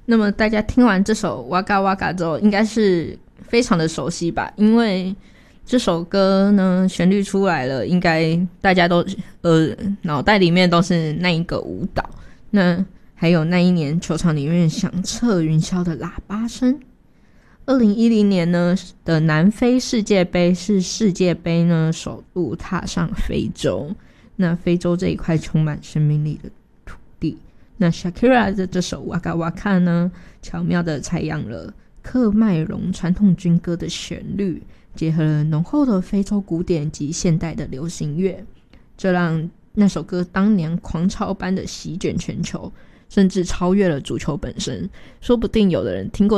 那么大家听完这首 Waka Waka 之后应该是非常的熟悉吧，因为这首歌呢旋律出来了，应该大家都脑袋里面都是那一个舞蹈，那还有那一年球场里面响彻云霄的喇叭声。2010年呢的南非世界杯是世界杯呢首度踏上非洲，那非洲这一块充满生命力的土地，那 Shakira 的这首 Waka Waka 呢巧妙地采样了喀麦隆传统军歌的旋律，结合了浓厚的非洲古典及现代的流行乐，这让那首歌当年狂潮般的席卷全球，甚至超越了足球本身。说不定有的人听过